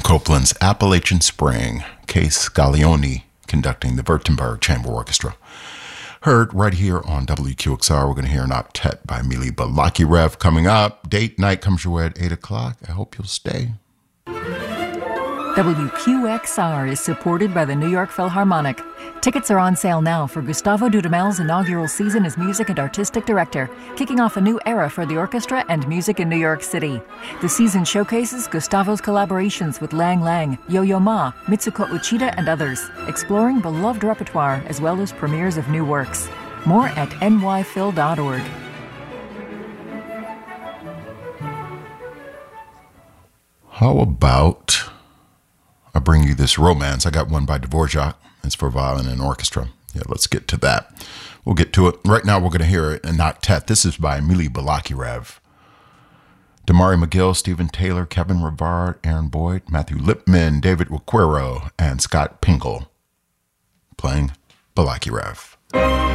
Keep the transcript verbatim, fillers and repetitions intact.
Copland's Appalachian Spring, Case Scaglione conducting the Württemberg Chamber Orchestra. Heard right here on W Q X R. We're going to hear an octet by Mili Balakirev coming up. Date night comes your way at eight o'clock. I hope you'll stay. W Q X R is supported by the New York Philharmonic. Tickets are on sale now for Gustavo Dudamel's inaugural season as music and artistic director, kicking off a new era for the orchestra and music in New York City. The season showcases Gustavo's collaborations with Lang Lang, Yo-Yo Ma, Mitsuko Uchida, and others, exploring beloved repertoire as well as premieres of new works. More at N Y phil dot org. How about I bring you this romance? I got one by Dvorak. It's for violin and orchestra. Yeah, let's get to that. We'll get to it. Right now, we're going to hear an octet. This is by Mili Balakirev. Damari McGill, Stephen Taylor, Kevin Rivard, Aaron Boyd, Matthew Lipman, David Waquero, and Scott Pingle playing Balakirev.